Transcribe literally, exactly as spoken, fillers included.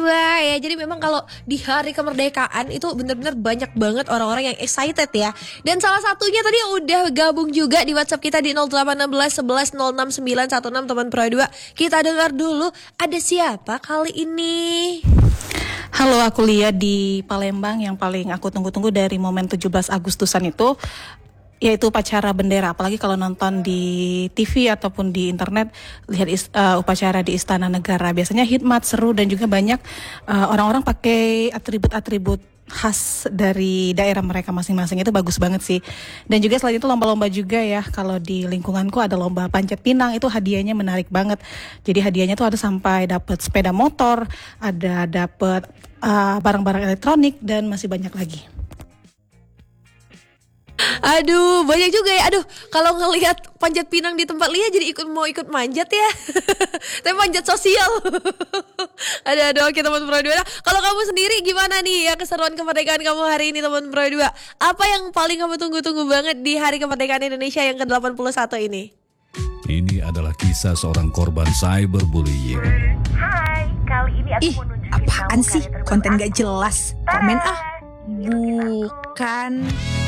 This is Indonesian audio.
dua ya. Jadi memang kalau di hari kemerdekaan itu benar-benar banyak banget orang-orang yang excited ya. Dan salah satunya tadi udah gabung juga di WhatsApp kita di nol delapan satu enam satu satu nol enam sembilan satu enam teman Pro dua. Kita dengar dulu ada siapa kali ini. Halo, aku Lia di Palembang. Yang paling aku tunggu-tunggu dari momen tujuh belas Agustusan itu yaitu upacara bendera. Apalagi kalau nonton di T V ataupun di internet, lihat is, uh, upacara di Istana Negara. Biasanya hikmat, seru, dan juga banyak uh, orang-orang pakai atribut-atribut khas dari daerah mereka masing-masing. Itu bagus banget sih. Dan juga selain itu lomba-lomba juga ya. Kalau di lingkunganku ada lomba panjat pinang, itu hadiahnya menarik banget. Jadi hadiahnya tuh ada sampai dapat sepeda motor, ada dapat uh, barang-barang elektronik, dan masih banyak lagi. Aduh, banyak juga ya. Aduh, kalau ngelihat panjat pinang di tempat Lia jadi ikut mau ikut manjat ya. Tapi manjat sosial. Aduh, aduh, oke teman Pro dua. Kalau kamu sendiri gimana nih ya keseruan kemerdekaan kamu hari ini teman Pro dua? Apa yang paling kamu tunggu-tunggu banget di hari kemerdekaan Indonesia yang ke delapan puluh satu ini? Ini adalah kisah seorang korban cyberbullying. Hai, kali ini aku Ih, mau nunjukin apaan kamu sih? karya terbaik Konten aku. gak jelas. Komen ah. Tada! Bukan.